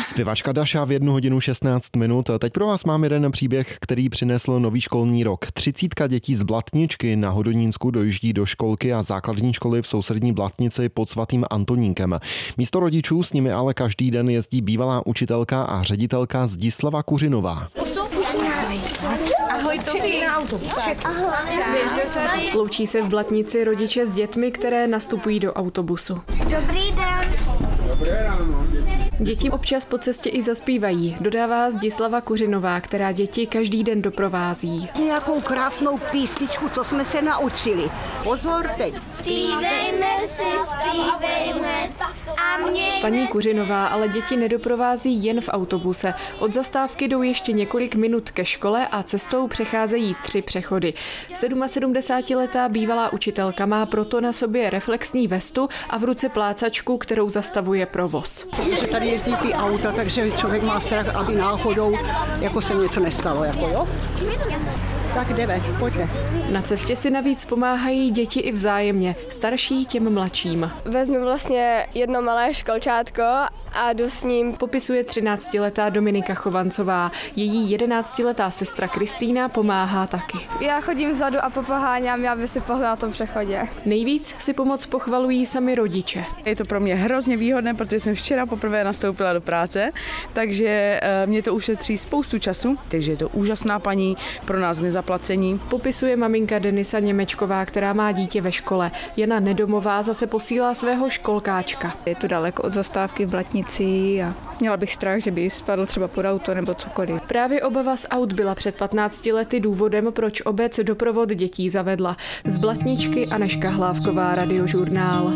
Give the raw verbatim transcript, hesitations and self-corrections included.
Zpěvačka Daša v jednu hodinu šestnáct minut. Teď pro vás mám jeden příběh, který přinesl nový školní rok. Třicítka dětí z Blatničky na Hodonínsku dojíždí do školky a základní školy v sousední Blatnici pod Svatým Antonínkem. Místo rodičů s nimi ale každý den jezdí bývalá učitelka a ředitelka Zdislava Kuřinová. Ahoj, čekej na autobus. Ahoj. Loučí se v Blatnici rodiče s dětmi, které nastupují do autobusu. Dobrý den. Dobré ráno. Děti občas po cestě i zaspívají, dodává Zdislava Kuřinová, která děti každý den doprovází. Nějakou krásnou písničku, to jsme se naučili. Pozor teď. Zpívejme si, zpívejme a mě. Paní Kuřinová ale děti nedoprovází jen v autobuse. Od zastávky jdou ještě několik minut ke škole a cestou přecházejí tři přechody. sedmdesátiletá bývalá učitelka má proto na sobě reflexní vestu a v ruce plácačku, kterou zastavuje provoz. Tady jezdí ty auta, takže člověk má strach, aby náhodou jako se něco nestalo, jako jo. Tak jdeme, pojďme. Na cestě si navíc pomáhají děti i vzájemně, starší těm mladším. Vezmu vlastně jedno malé školčátko a jdu s ním. Popisuje třináctiletá Dominika Chovancová. Její jedenáctiletá sestra Kristýna pomáhá taky. Já chodím vzadu a popoháňám, aby si pohnula na tom přechodě. Nejvíc si pomoc pochvalují sami rodiče. Je to pro mě hrozně výhodné, protože jsem včera poprvé nastoupila do práce, takže mě to ušetří spoustu času, takže je to úžasná paní, pro nás nezaplacení. Popisuje maminka Denisa Němečková, která má dítě ve škole. Jana Nedomová zase posílá svého školkáčka. Je to daleko od zastávky v Blatnici a měla bych strach, že by spadl třeba pod auto nebo cokoliv. Právě obava z aut byla před patnácti lety důvodem, proč obec doprovod dětí zavedla. Z Blatničky Anežka Hlávková, Radiožurnál.